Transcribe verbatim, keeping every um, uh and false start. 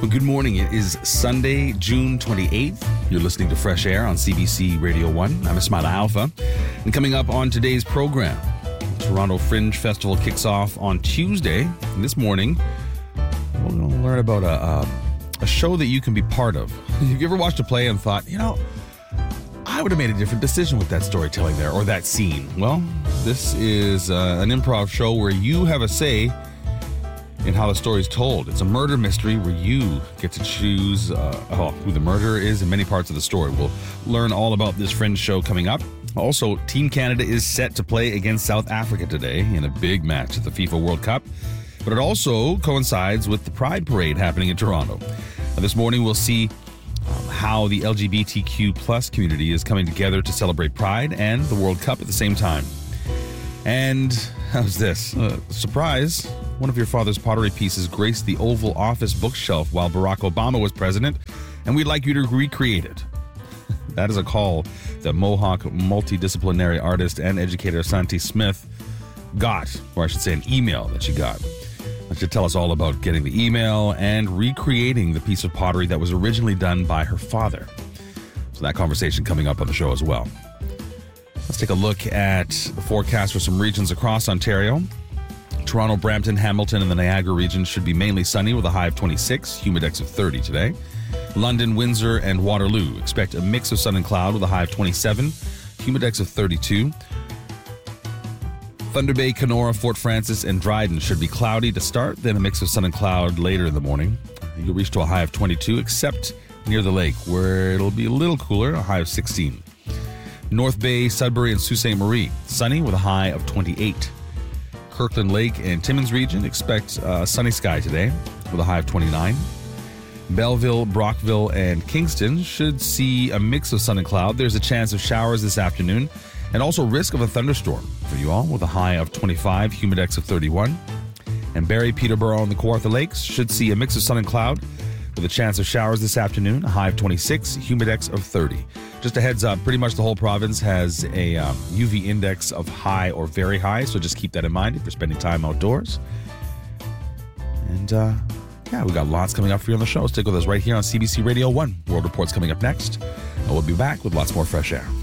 Well, good morning. It is Sunday, June twenty-eighth. You're listening to Fresh Air on C B C Radio one. I'm Ismaila Alfa. And coming up on today's program, the Toronto Fringe Festival kicks off on Tuesday. And this morning, we're going to learn about a, a, a show that you can be part of. Have you ever watched a play and thought, you know, I would have made a different decision with that storytelling there or that scene? Well, this is uh, an improv show where you have a say in how the story is told. It's a murder mystery where you get to choose uh, oh, who the murderer is in many parts of the story. We'll learn all about this Fringe show coming up. Also, Team Canada is set to play against South Africa today in a big match at the FIFA World Cup. But it also coincides with the Pride Parade happening in Toronto. Now, this morning, we'll see um, how the L G B T Q plus community is coming together to celebrate Pride and the World Cup at the same time. And how's this? Uh, surprise, one of your father's pottery pieces graced the Oval Office bookshelf while Barack Obama was president, and we'd like you to recreate it. That is a call that Mohawk multidisciplinary artist and educator Santi Smith got, or I should say an email that she got. That should tell us all about getting the email and recreating the piece of pottery that was originally done by her father. So that conversation coming up on the show as well. Let's take a look at the forecast for some regions across Ontario. Toronto, Brampton, Hamilton, and the Niagara region should be mainly sunny with a high of twenty-six, humidex of thirty today. London, Windsor, and Waterloo expect a mix of sun and cloud with a high of twenty-seven, humidex of thirty-two. Thunder Bay, Kenora, Fort Francis, and Dryden should be cloudy to start, then a mix of sun and cloud later in the morning. You'll reach to a high of twenty-two, except near the lake, where it'll be a little cooler, a high of sixteen. North Bay, Sudbury, and Sault Ste. Marie, sunny with a high of twenty-eight. Kirkland Lake and Timmins region expect uh, sunny sky today with a high of twenty-nine. Belleville, Brockville, and Kingston should see a mix of sun and cloud. There's a chance of showers this afternoon and also risk of a thunderstorm for you all with a high of twenty-five, humidex of thirty-one. And Barrie, Peterborough, and the Kawartha Lakes should see a mix of sun and cloud with a chance of showers this afternoon, a high of twenty-six, humidex of thirty. Just a heads up, pretty much the whole province has a um, U V index of high or very high, so just keep that in mind if you're spending time outdoors. And uh, yeah, we got lots coming up for you on the show. Stick with us right here on C B C Radio one. World Report's coming up next, and we'll be back with lots more Fresh Air.